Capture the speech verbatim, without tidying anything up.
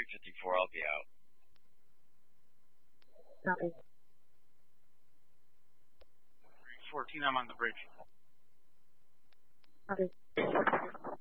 three fifty-four, I'll be out. Copy. three fourteen, I'm on the bridge. Copy.